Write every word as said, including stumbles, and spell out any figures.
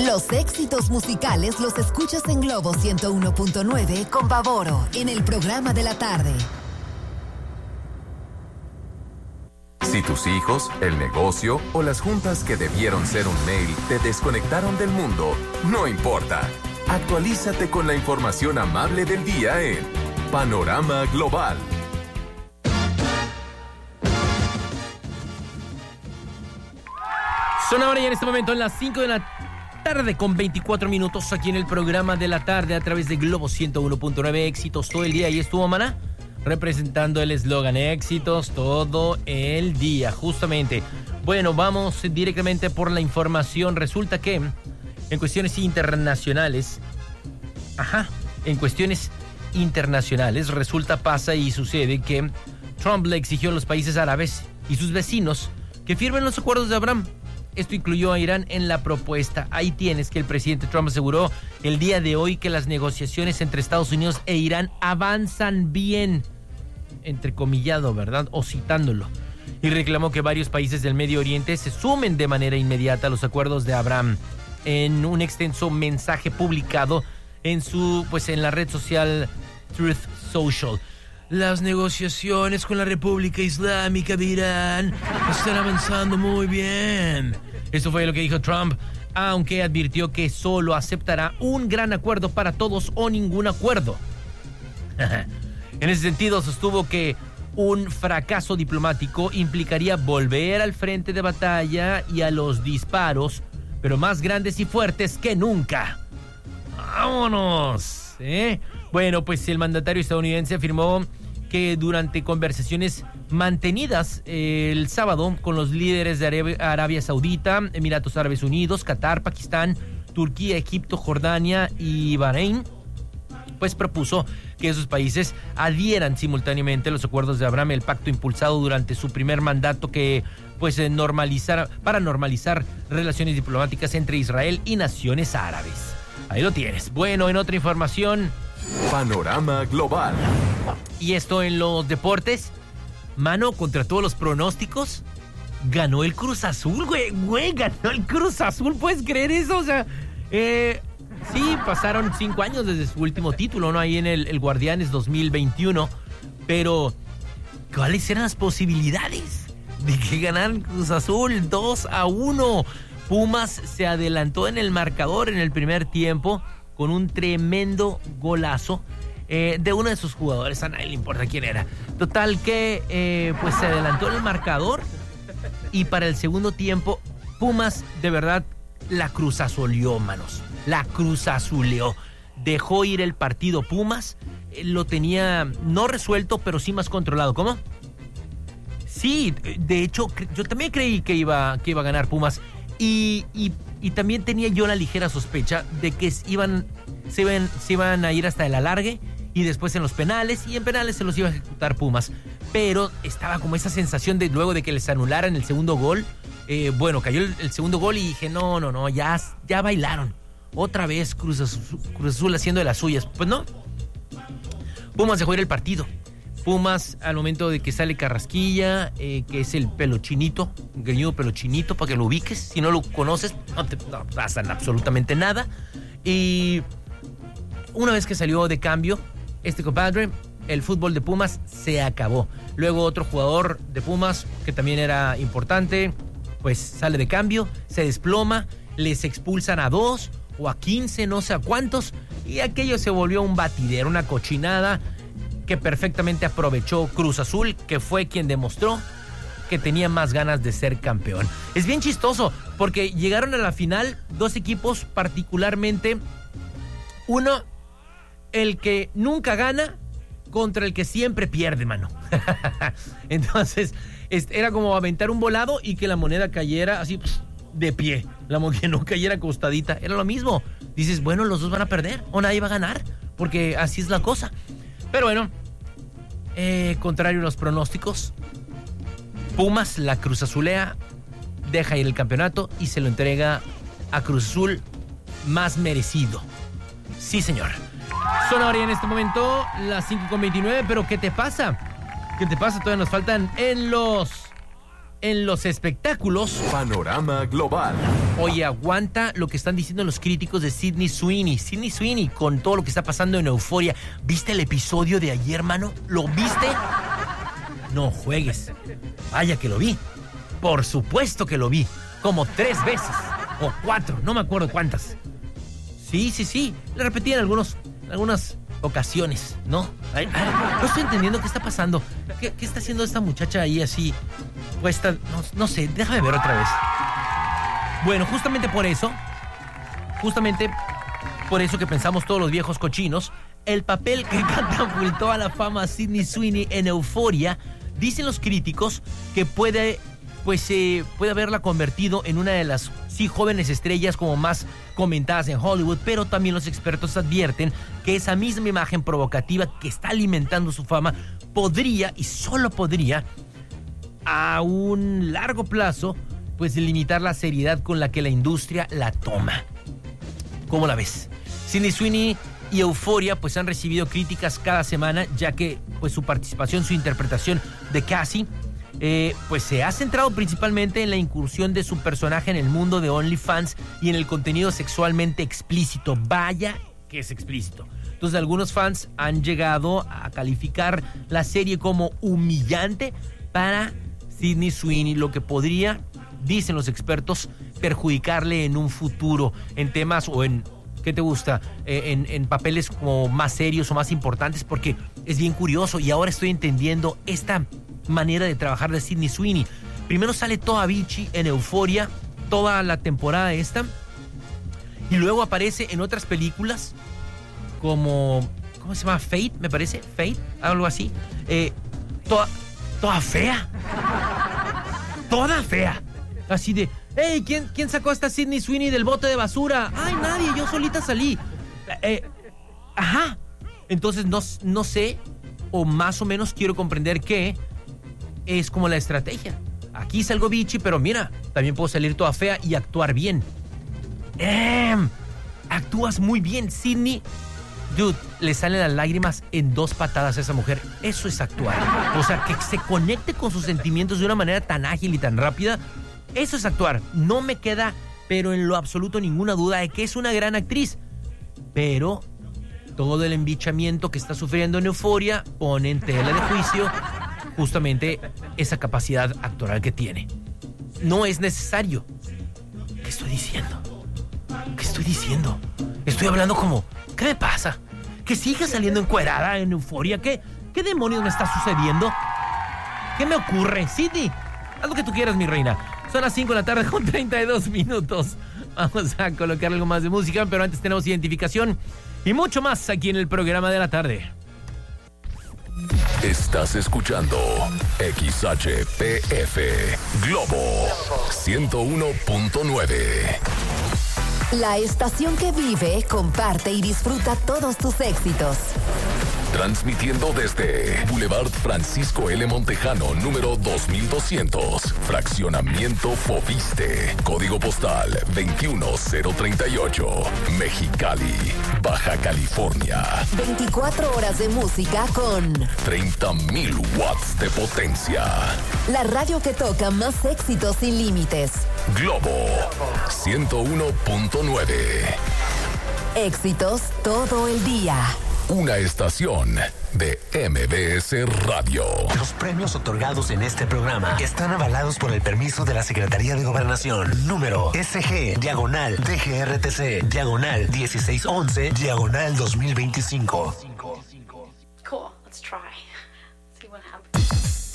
Los éxitos musicales los escuchas en Globo ciento uno punto nueve con Pavoro en el programa de la tarde. Si tus hijos, el negocio o las juntas que debieron ser un mail te desconectaron del mundo, no importa. Actualízate con la información amable del día en Panorama Global. Son ahora ya en este momento en las cinco de la tarde con veinticuatro minutos aquí en el programa de la tarde a través de Globo ciento uno punto nueve. Éxitos todo el día. Y estuvo Maná representando el eslogan éxitos todo el día, justamente. Bueno, vamos directamente por la información. Resulta que en cuestiones internacionales, ajá, en cuestiones internacionales resulta, pasa y sucede que Trump le exigió a los países árabes y sus vecinos que firmen los acuerdos de Abraham. Esto incluyó a Irán en la propuesta. Ahí tienes que el presidente Trump aseguró el día de hoy que las negociaciones entre Estados Unidos e Irán avanzan bien, entrecomillado, ¿verdad? O citándolo. Y reclamó que varios países del Medio Oriente se sumen de manera inmediata a los acuerdos de Abraham. En un extenso mensaje publicado en su, pues en la red social Truth Social. Las negociaciones con la República Islámica de Irán están avanzando muy bien. Esto fue lo que dijo Trump, aunque advirtió que solo aceptará un gran acuerdo para todos o ningún acuerdo. En ese sentido, sostuvo que un fracaso diplomático implicaría volver al frente de batalla y a los disparos, pero más grandes y fuertes que nunca. ¡Vámonos! ¿Eh? Bueno, pues el mandatario estadounidense afirmó que durante conversaciones mantenidas eh, el sábado con los líderes de Arabia, Arabia Saudita, Emiratos Árabes Unidos, Qatar, Pakistán, Turquía, Egipto, Jordania y Bahrein, pues propuso que esos países adhieran simultáneamente a los acuerdos de Abraham, el pacto impulsado durante su primer mandato que pues eh, normalizar, para normalizar relaciones diplomáticas entre Israel y naciones árabes. Ahí lo tienes. Bueno, en otra información, Panorama Global. Y esto en los deportes, mano, contra todos los pronósticos, ganó el Cruz Azul, güey, güey, ganó el Cruz Azul, ¿puedes creer eso? O sea, eh, sí, pasaron cinco años desde su último título, ¿no? Ahí en el, el Guardianes dos mil veintiuno, pero ¿cuáles eran las posibilidades de que ganaran Cruz Azul? dos a uno. Pumas se adelantó en el marcador en el primer tiempo con un tremendo golazo eh, de uno de sus jugadores. A nadie le importa quién era. Total que eh, pues se adelantó en el marcador y para el segundo tiempo Pumas de verdad la cruzazuleó, manos. La cruzazuleó. Dejó ir el partido Pumas. Eh, lo tenía no resuelto, pero sí más controlado. ¿Cómo? Sí, de hecho, yo también creí que iba, que iba a ganar Pumas. Y, y, y también tenía yo la ligera sospecha de que iban, se, iban, se iban a ir hasta el alargue y después en los penales, y en penales se los iba a ejecutar Pumas. Pero estaba como esa sensación de luego de que les anularan el segundo gol. Eh, bueno, cayó el, el segundo gol y dije, no, no, no, ya, ya bailaron. Otra vez Cruz Azul, Cruz Azul haciendo de las suyas. Pues no. Pumas dejó ir el partido. Pumas, al momento de que sale Carrasquilla, eh, que es el pelo chinito, un greñudo pelo chinito, para que lo ubiques. Si no lo conoces, no te no pasan absolutamente nada. Y una vez que salió de cambio, este compadre, el fútbol de Pumas se acabó. Luego otro jugador de Pumas, que también era importante, pues sale de cambio, se desploma, les expulsan a dos o a quince, no sé a cuántos, y aquello se volvió un batidero, una cochinada, que perfectamente aprovechó Cruz Azul, que fue quien demostró que tenía más ganas de ser campeón. Es bien chistoso, porque llegaron a la final dos equipos particularmente, uno, el que nunca gana contra el que siempre pierde, mano. Entonces, era como aventar un volado y que la moneda cayera así de pie, la moneda no cayera acostadita, era lo mismo. Dices, bueno, los dos van a perder o nadie va a ganar, porque así es la cosa. Pero bueno, eh, contrario a los pronósticos, Pumas la Cruz Azulea, deja ir el campeonato y se lo entrega a Cruz Azul, más merecido. Sí, señor. Son ahora en este momento las cinco con veintinueve, pero ¿qué te pasa? ¿Qué te pasa? Todavía nos faltan en los En los espectáculos, Panorama Global. oye, aguanta lo que están diciendo los críticos de Sydney Sweeney. Sydney Sweeney, con todo lo que está pasando en Euphoria. ¿Viste el episodio de ayer, mano? ¿Lo viste? No juegues. Vaya que lo vi. Por supuesto que lo vi. Como tres veces. O cuatro, no me acuerdo cuántas. Sí, sí, sí. Le repetí en algunos, algunas ocasiones, ¿no? Ay, ay, no estoy entendiendo qué está pasando. ¿Qué, qué está haciendo esta muchacha ahí así? Puesta, no, no sé, déjame ver otra vez. Bueno, justamente por eso, justamente por eso que pensamos todos los viejos cochinos, el papel que catapultó a la fama a Sydney Sweeney en Euphoria, dicen los críticos que puede, pues, eh, puede haberla convertido en una de las, sí, jóvenes estrellas como más comentadas en Hollywood, pero también los expertos advierten que esa misma imagen provocativa que está alimentando su fama podría, y solo podría, a un largo plazo, pues limitar la seriedad con la que la industria la toma. ¿Cómo la ves? Sydney Sweeney y Euphoria pues han recibido críticas cada semana, ya que pues su participación, su interpretación de Cassie, eh, pues se ha centrado principalmente en la incursión de su personaje en el mundo de OnlyFans y en el contenido sexualmente explícito. Vaya que es explícito. Entonces algunos fans han llegado a calificar la serie como humillante para Sydney Sweeney, lo que podría, dicen los expertos, perjudicarle en un futuro en temas o en, ¿qué te gusta? Eh, en, en papeles como más serios o más importantes, porque es bien curioso y ahora estoy entendiendo esta manera de trabajar de Sydney Sweeney. Primero sale toda bichi en Euphoria, toda la temporada esta, y luego aparece en otras películas como, ¿cómo se llama? Fate, me parece, Fate, algo así, eh, toda, toda fea. Toda fea. Así de, hey, ¿quién, ¿quién sacó a esta Sydney Sweeney del bote de basura? Ay, nadie, yo solita salí. Eh, ajá. Entonces no, no sé, o más o menos quiero comprender que es como la estrategia. Aquí salgo bichi, pero mira, también puedo salir toda fea y actuar bien. Eh, actúas muy bien, Sydney. Dude, le salen las lágrimas en dos patadas a esa mujer. Eso es actuar. O sea, que se conecte con sus sentimientos de una manera tan ágil y tan rápida. Eso es actuar. No me queda, pero en lo absoluto, ninguna duda de que es una gran actriz. Pero todo el embichamiento que está sufriendo en Euphoria pone en tela de juicio justamente esa capacidad actoral que tiene. No es necesario. ¿Qué estoy diciendo? ¿Qué estoy diciendo? Estoy hablando como... ¿Qué me pasa? ¿Que siga saliendo encuerada en Euphoria? ¿Qué, ¿Qué demonios me está sucediendo? ¿Qué me ocurre? Sydney, haz lo que tú quieras, mi reina. Son las cinco de la tarde con treinta y dos minutos. Vamos a colocar algo más de música, pero antes tenemos identificación y mucho más aquí en el programa de la tarde. Estás escuchando X H P F Globo ciento uno punto nueve. La estación que vive, comparte y disfruta todos tus éxitos. Transmitiendo desde Boulevard Francisco L. Montejano, número dos mil doscientos. Fraccionamiento Fobiste. Código postal veintiuno cero treinta y ocho. Mexicali, Baja California. veinticuatro horas de música con treinta mil watts de potencia. la radio que toca más éxitos sin límites. Globo ciento uno punto nueve. Éxitos todo el día. Una estación de M B S Radio. Los premios otorgados en este programa están avalados por el permiso de la Secretaría de Gobernación. Número S G, diagonal, D G R T C, diagonal, dieciséis once, diagonal dos mil veinticinco. Cool, let's try. See what happens.